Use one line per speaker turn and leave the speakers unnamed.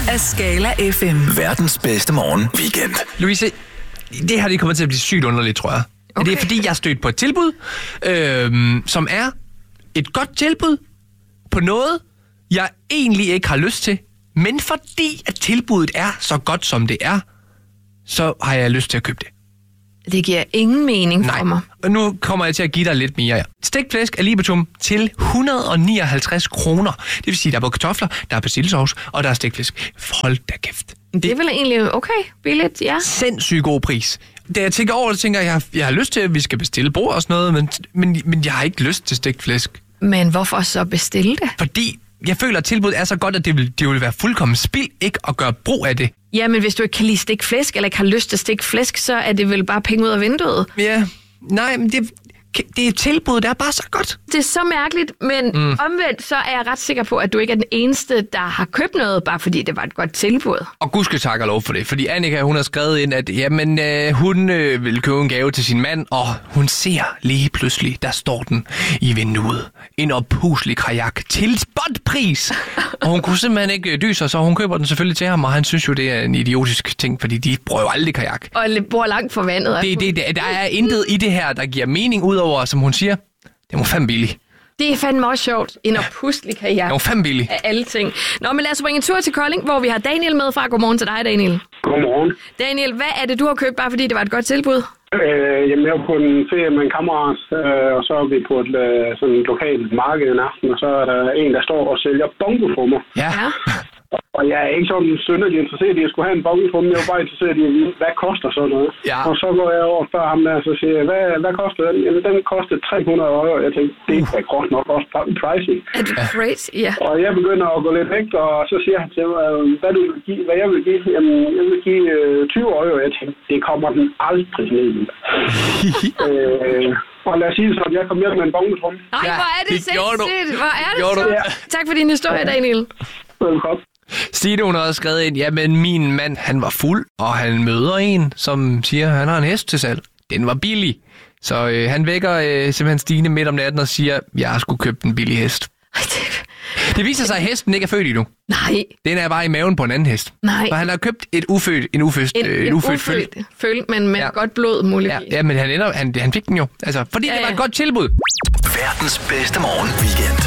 af Skala FM.
Verdens bedste morgen weekend.
Louise, det her kommer til at blive sygt underligt, tror jeg. Okay. Det er fordi, jeg har stødt på et tilbud, som er et godt tilbud på noget, jeg egentlig ikke har lyst til. Men fordi at tilbuddet er så godt, som det er, så har jeg lyst til at købe det.
Det giver ingen mening for mig.
Og nu kommer jeg til at give dig lidt mere. Stegt flæsk af Libitum til 159 kroner. Det vil sige, der er både kartofler, der er persillesauce, og der er stegt flæsk. Hold da kæft.
Det er vel egentlig okay billigt, ja.
Sindssygt god pris. Da jeg tænker over det, tænker jeg har lyst til, at vi skal bestille bord og sådan noget, men jeg har ikke lyst til stegt flæsk.
Men hvorfor så bestille det?
Fordi jeg føler, at tilbuddet er så godt, at det vil være fuldkommen spild ikke at gøre brug af det.
Ja, men hvis du ikke kan lide stegt flæsk, eller ikke har lyst til stegt flæsk, så er det vel bare penge ud af vinduet.
Ja, nej, men det er tilbuddet, det er bare så godt.
Det er så mærkeligt, men omvendt så er jeg ret sikker på, at du ikke er den eneste, der har købt noget, bare fordi det var et godt tilbud.
Og gud skal takke og lov for det, fordi Annika, hun har skrevet ind, at jamen, hun vil købe en gave til sin mand, og hun ser lige pludselig, der står den i vinduet. En oppuslig kajak til spotpris. Og hun kunne simpelthen ikke dyse sig, så hun køber den selvfølgelig til ham, og han synes jo, det er en idiotisk ting, fordi de bruger jo aldrig kajak.
Og bor langt fra vandet.
Der er intet i det her, der giver mening, udover, som hun siger, det var fandme billigt.
Det er fandme også sjovt. En oppuslig kajak.
Det var fandme billigt.
Af alle ting. Nå, men lad os bringe en tur til Kolding, hvor vi har Daniel med fra. Godmorgen til dig, Daniel.
Godmorgen.
Daniel, hvad er det, du har købt, bare fordi det var et godt tilbud?
Jamen, jeg var på en ferie med en kammerat, og så er vi på et sådan et lokalt marked en aften, og så er der en, der står og sælger bongotrummer.
Ja.
Og jeg er ikke sådan synderligt interesseret i, at jeg skulle have en bongotromme. Jeg var bare interesseret i at vide, hvad koster sådan noget.
Ja.
Og så går jeg over og spørger ham der, og så siger jeg, hvad koster den? Jamen, den kostede 300 €. Jeg tænkte, det er godt nok også pricey.
Er du crazy? Ja.
Og jeg begynder at gå lidt væk, og så siger han til mig, hvad jeg vil give. Jamen, jeg vil give 20 €. Jeg tænkte, det kommer den aldrig ned i. Og lad os sige det sådan, jeg kom hjem med en bongotromme.
Ej, hvor er det sindssygt. Hvor er det så?
Ja.
Tak for din historie, Daniel.
Velkommen.
Stine, hun har også skrevet ind, jamen min mand, han var fuld, og han møder en, som siger, han har en hest til salg. Den var billig. Så han vækker simpelthen Stine midt om natten og siger, jeg har sgu købt en billig hest. Det viser sig, at hesten ikke er født endnu.
Nej.
Den er bare i maven på en anden hest.
Nej.
For han har købt en ufødt føl.
Men med godt blod, muligvis.
Ja, men han fik den jo. Altså, fordi det var et godt tilbud.
Verdens bedste morgen weekend.